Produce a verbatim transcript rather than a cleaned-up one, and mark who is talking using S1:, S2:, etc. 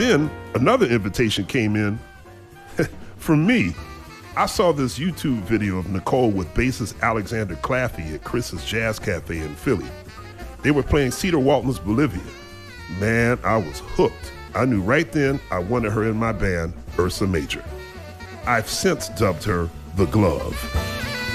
S1: Then another invitation came in from me. I saw this YouTube video of Nicole with bassist Alexander Claffey at Chris's Jazz Cafe in Philly. They were playing Cedar Walton's Bolivia. Man, I was hooked. I knew right then I wanted her in my band, Ursa Major. I've since dubbed her The Glove.